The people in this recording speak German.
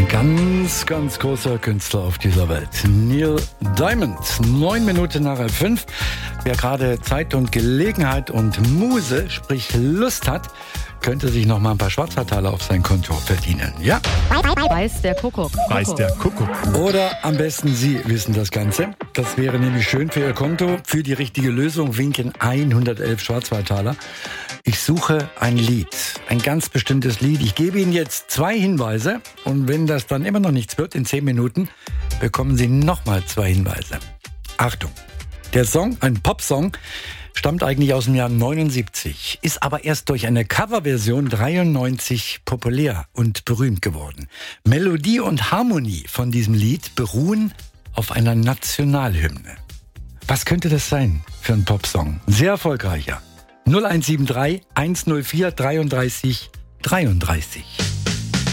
Ganz, ganz großer Künstler auf dieser Welt. Neil Diamond. 9 Minuten nach 11:05. Wer gerade Zeit und Gelegenheit und Muse, sprich Lust hat, könnte sich noch mal ein paar Schwarzwaldtaler auf sein Konto verdienen. Ja? Weiß der Kuckuck. Weiß der Kuckuck. Oder am besten Sie wissen das Ganze. Das wäre nämlich schön für Ihr Konto. Für die richtige Lösung winken 111 Schwarzwaldtaler. Ich suche ein Lied, ein ganz bestimmtes Lied. Ich gebe Ihnen jetzt 2 Hinweise. Und wenn das dann immer noch nichts wird, in 10 Minuten, bekommen Sie nochmal 2 Hinweise. Achtung, der Song, ein Popsong, stammt eigentlich aus dem Jahr 79, ist aber erst durch eine Coverversion 93 populär und berühmt geworden. Melodie und Harmonie von diesem Lied beruhen auf einer Nationalhymne. Was könnte das sein für ein Popsong? Sehr erfolgreicher. 0173 104 33 33.